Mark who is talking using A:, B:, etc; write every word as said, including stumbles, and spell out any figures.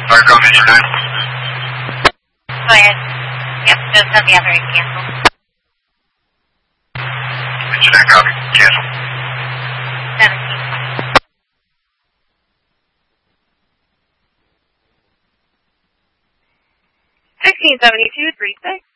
A: Marco, Internet.
B: Go ahead. Yep, just on the other end, cancel.
A: Internet copy, cancel.
B: seventeen.
C: sixteen seventy-two, three six.